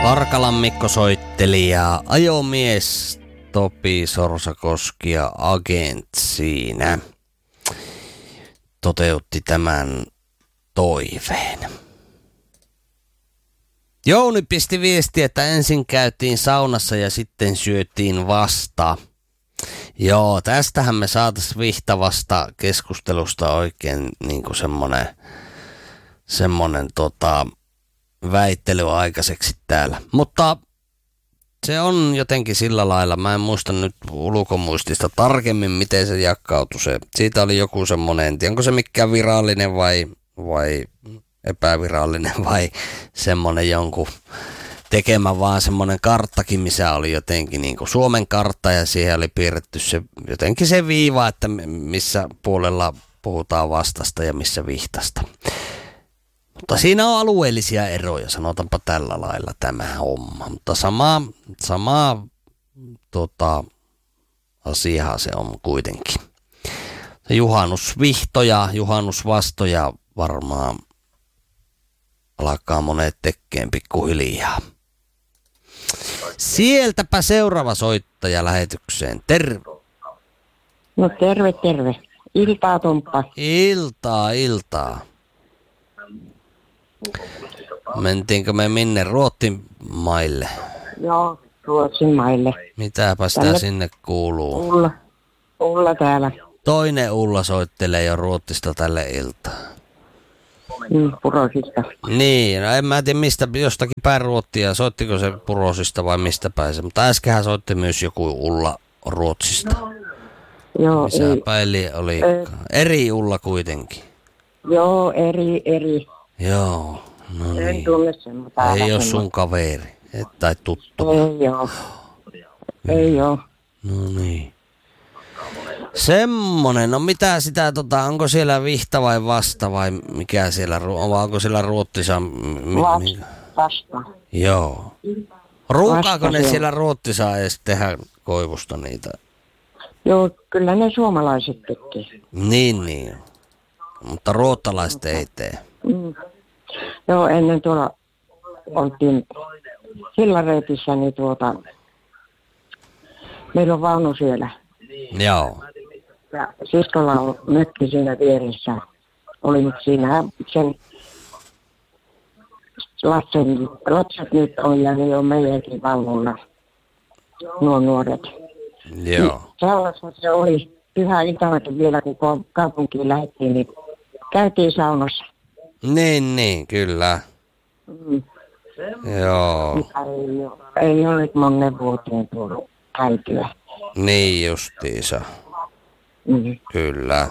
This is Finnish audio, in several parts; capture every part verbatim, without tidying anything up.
Parkalan Mikko soitteli ja ajomies Topi Sorsakoski ja Agent siinä toteutti tämän toiveen. Jouni pisti viesti, että ensin käytiin saunassa ja sitten syötiin vasta. Joo, tästähän me saatais vihtavasta keskustelusta oikein niinku semmonen, semmonen tota, väittely aikaiseksi täällä. Mutta se on jotenkin sillä lailla, mä en muista nyt ulkomuistista tarkemmin, miten se jakautui. Se, siitä oli joku semmonen, en tiedä, onko se mikään virallinen vai, vai epävirallinen vai semmonen jonkun tekemä vaan semmonen karttakin, missä oli jotenkin niin kuin Suomen kartta ja siihen oli piirretty se, jotenkin se viiva, että missä puolella puhutaan vastasta ja missä vihtasta. Mutta siinä on alueellisia eroja, sanotaanpa tällä lailla tämä homma. Mutta samaa, samaa tota, asiaa se on kuitenkin. Juhannusvihtoja, juhannusvastoja varmaan alkaa monet tekeen pikkuhiljaa. Sieltäpä seuraava soittaja lähetykseen. Terve. No terve, terve. Iltaa, Tomppa. Iltaa, iltaa. Mentiinkö me minne Ruotsin maille? Joo, Ruotsin maille. Mitäpä sitä Tälle sinne kuuluu? Ulla. Ulla täällä. Toinen Ulla soittelee jo Ruotsista tälle iltaan. Mm, Purosista. Niin, no en mä tiedä mistä, jostakin päin Ruottia. Soittiko se Purosista vai mistä päin se? Mutta äskenhän soitti myös joku Ulla Ruotsista. Joo, missä ei. päili oli? Ei. Eri Ulla kuitenkin. Joo, eri, eri. Joo, no niin. En tunne semmoista. Ei ole sun kaveri, et, tai tuttu. Ei oo. Ei oo. No niin. Semmonen, no mitä sitä, tota, onko siellä vihta vai vasta vai mikä siellä, vai onko siellä Ruotsissa? Mi, mi, vasta. Joo. Ruukaako vasta ne se siellä Ruotsissa edes tehdä koivusta niitä? Joo, kyllä ne suomalaiset tekee. Niin, niin. Mutta ruottalaiset ei tee. Mm. Joo, ennen tuolla oltiin hillareitissä, niin tuota, meillä on vaunu siellä. Joo. Ja siskolla on mökki siinä vieressä. Oli nyt siinä sen lapsen, lapset nyt on ja ne on meidänkin vaunulla, nuo nuoret. Joo. Sellaista se oli pyhä iltanakin vielä, kun kaupunkiin lähdettiin, niin käytiin saunassa. Niin, niin, kyllä. Mm. Joo. Ei, ei ole monen vuoteen tullut käytyä. Niin justiinsa. Mm. Kyllä.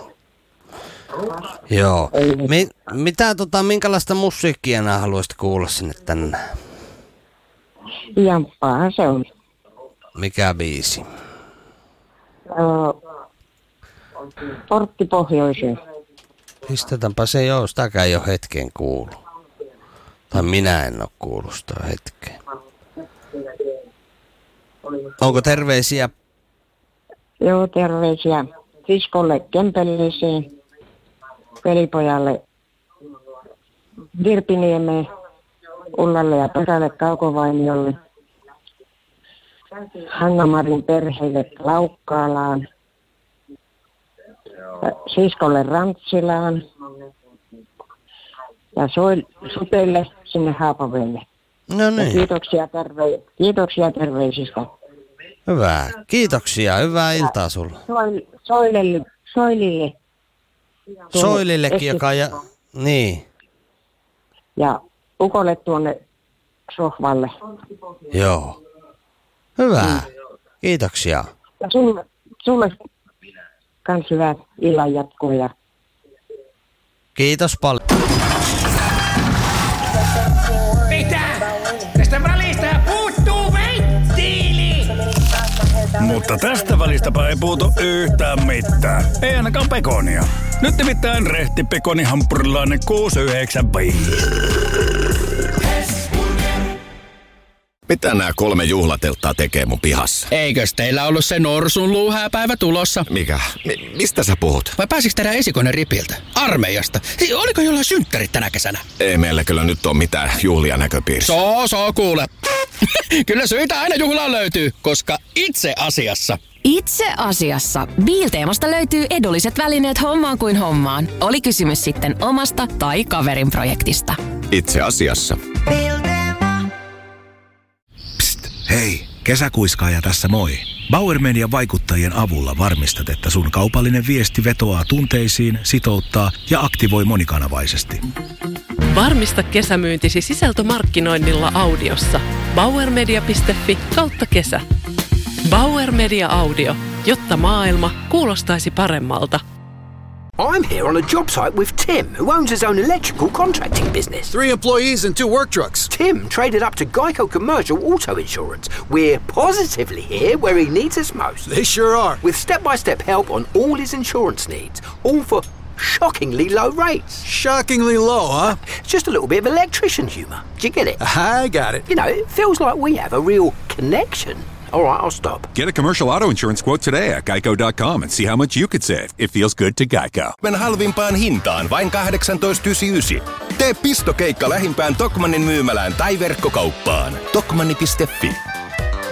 Joo. Mi- mitä tota, minkälaista musiikkia nää haluaisit kuulla sinne tänne? Jamppaahan se on. Mikä biisi? Öö, Portti pohjoiseen. Pistetäänpä se joo, sitäkään ei ole hetken kuullut. Tai minä en ole kuullut sitä hetkeen. Onko terveisiä? Joo, terveisiä siskolle Kempelliseen, velipojalle Virpiniemeen, Ullalle ja Pesälle Kaukovainiolle, Hanna-Marin perheelle Laukkaalaan, siskolle Rantsilaan ja Sutelle sinne Haapavedelle. No niin. Kiitoksia, terve- kiitoksia terveisistä. Hyvä. Kiitoksia. Hyvää iltaa sulle. Soil, soilelle, soilille. Soilillekin, joka ja... Niin. Ja ukolle tuonne sohvalle. Joo. Hyvä. Mm. Kiitoksia. Ja sulle, sulle kans hyvää illan jatkoa. Ja... Kiitos paljon. Mitä? Tästä välistä puuttuu venttiili! Mutta tästä välistäpä ei puutu yhtään mitään. Ei ainakaan pekonia. Nyt nimittäin rehti pekonihampurilainen kuusi yhdeksän viisi. Mitä nämä kolme juhlatelttaa tekee mun pihassa? Eikös teillä ollut se norsun luuhääpäivä tulossa? Mikä? Mi- mistä sä puhut? Vai pääsikö teidän esikoinen ripiltä? Armeijasta? Siis oliko jollain synttärit tänä kesänä? Ei meillä kyllä nyt ole mitään juhlia näköpiirissä. Soo, soo, kuule. Kyllä syitä aina juhlaan löytyy, koska itse asiassa... Itse asiassa Biilteemasta löytyy edulliset välineet hommaan kuin hommaan. Oli kysymys sitten omasta tai kaverin projektista. Itse asiassa. Psst, hei, kesäkuiskaaja tässä moi. Bauer Median vaikuttajien avulla varmistat, että sun kaupallinen viesti vetoaa tunteisiin, sitouttaa ja aktivoi monikanavaisesti. Varmista kesämyyntisi sisältömarkkinoinnilla audiossa. bauermedia piste fi kautta kesä. Bauer Media Audio, jotta maailma kuulostaisi paremmalta. I'm here on a job site with Tim, who owns his own electrical contracting business. Three employees and two work trucks. Tim traded up to Geico Commercial Auto Insurance. We're positively here where he needs us most. They sure are. With step-by-step help on all his insurance needs, all for shockingly low rates. Shockingly low, huh? Just a little bit of electrician humour. Do you get it? I got it. You know, it feels like we have a real connection. All right, I'll stop. Get a commercial auto insurance quote today at geico dot com and see how much you could save. It feels good to Geico. Men halvimpaan hintaan vain kahdeksantoista yhdeksänkymmentäyhdeksän. Tee pistokeikka lähimpään Tokmannin myymälään tai verkkokauppaan. Tokmanni piste fi.